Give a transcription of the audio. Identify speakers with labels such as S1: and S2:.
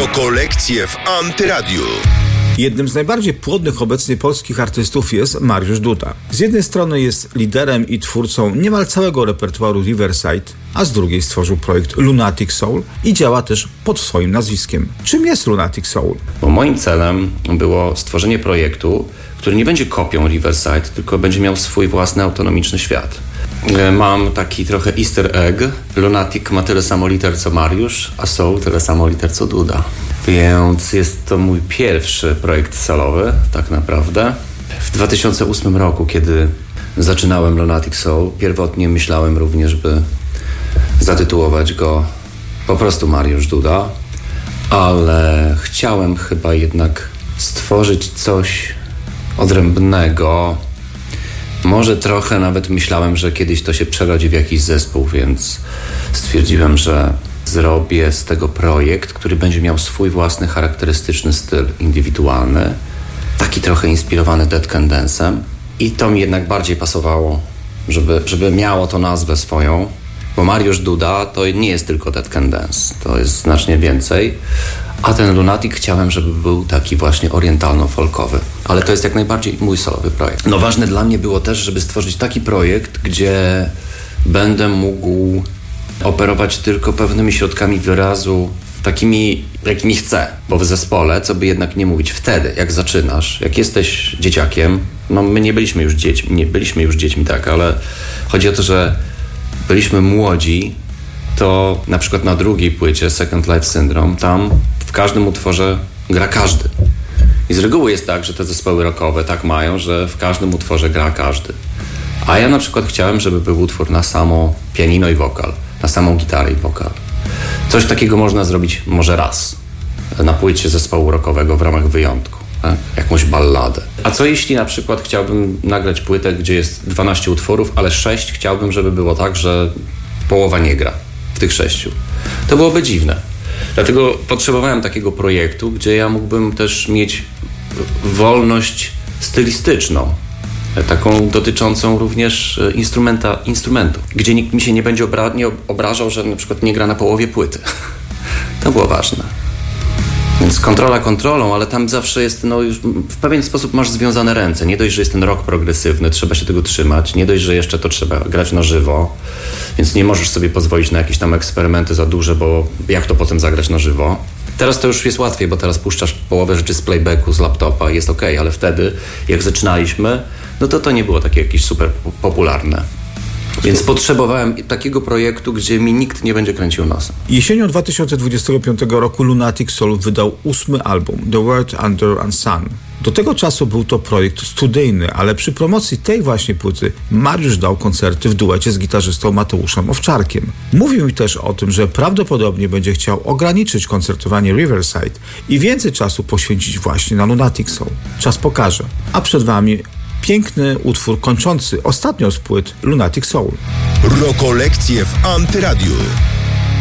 S1: Rokolekcje w Antyradiu.
S2: Jednym z najbardziej płodnych obecnie polskich artystów jest Mariusz Duda. Z jednej strony jest liderem i twórcą niemal całego repertuaru Riverside, a z drugiej stworzył projekt Lunatic Soul i działa też pod swoim nazwiskiem. Czym jest Lunatic Soul?
S3: Bo moim celem było stworzenie projektu, który nie będzie kopią Riverside, tylko będzie miał swój własny autonomiczny świat. Mam taki trochę easter egg. Lunatic ma tyle samo liter co Mariusz, a Soul tyle samo liter co Duda. Więc jest to mój pierwszy projekt solowy, tak naprawdę. W 2008 roku, kiedy zaczynałem Lunatic Soul, pierwotnie myślałem również, by zatytułować go po prostu Mariusz Duda, ale chciałem chyba jednak stworzyć coś odrębnego. Może trochę nawet myślałem, że kiedyś to się przerodzi w jakiś zespół, więc stwierdziłem, że zrobię z tego projekt, który będzie miał swój własny charakterystyczny styl indywidualny, taki trochę inspirowany Dead Can Dance'em. I to mi jednak bardziej pasowało, żeby miało to nazwę swoją, bo Mariusz Duda to nie jest tylko Dead Can Dance, to jest znacznie więcej. A ten Lunatic chciałem, żeby był taki właśnie orientalno-folkowy. Ale to jest jak najbardziej mój solowy projekt. No ważne dla mnie było też, żeby stworzyć taki projekt, gdzie będę mógł operować tylko pewnymi środkami wyrazu, takimi, jakimi chcę. Bo w zespole, co by jednak nie mówić, wtedy, jak zaczynasz, jak jesteś dzieciakiem, no my nie byliśmy już dziećmi, tak, ale chodzi o to, że byliśmy młodzi, to na przykład na drugiej płycie Second Life Syndrome, tam w każdym utworze gra każdy. I z reguły jest tak, że te zespoły rockowe tak mają, że w każdym utworze gra każdy. A ja na przykład chciałem, żeby był utwór na samo pianino i wokal, na samą gitarę i wokal. Coś takiego można zrobić może raz na płycie zespołu rockowego w ramach wyjątku, tak? Jakąś balladę. A co jeśli na przykład chciałbym nagrać płytę, gdzie jest 12 utworów, ale 6 chciałbym, żeby było tak, że połowa nie gra w tych 6. To byłoby dziwne. Dlatego potrzebowałem takiego projektu, gdzie ja mógłbym też mieć wolność stylistyczną, taką dotyczącą również instrumentu, gdzie nikt mi się nie będzie obrażał, że na przykład nie gra na połowie płyty. To było ważne. Więc kontrola kontrolą, ale tam zawsze jest, no już w pewien sposób masz związane ręce. Nie dość, że jest ten rock progresywny, trzeba się tego trzymać. Nie dość, że jeszcze to trzeba grać na żywo, więc nie możesz sobie pozwolić na jakieś tam eksperymenty za duże, bo jak to potem zagrać na żywo? Teraz to już jest łatwiej, bo teraz puszczasz połowę rzeczy z playbacku, z laptopa i jest okej, ale wtedy, jak zaczynaliśmy, no to nie było takie jakieś super popularne. Więc potrzebowałem takiego projektu, gdzie mi nikt nie będzie kręcił nosem.
S2: Jesienią 2025 roku Lunatic Soul wydał 8. album The World Under Sun. Do tego czasu był to projekt studyjny, ale przy promocji tej właśnie płyty Mariusz dał koncerty w duecie z gitarzystą Mateuszem Owczarkiem. Mówił mi też o tym, że prawdopodobnie będzie chciał ograniczyć koncertowanie Riverside i więcej czasu poświęcić właśnie na Lunatic Soul. Czas pokaże. A przed wami piękny utwór kończący ostatnią z płyt Lunatic Soul.
S1: Rokolekcje w Antyradiu.